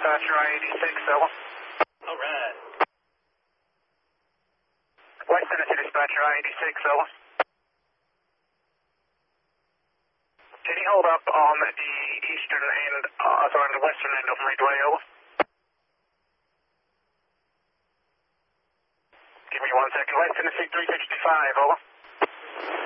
dispatcher, I-86, over. Alright. West Tennessee dispatcher, I-86, over. Can you hold up on the eastern end, sorry, the western end of Midway, over? Give me 1 second. West Tennessee 365, over.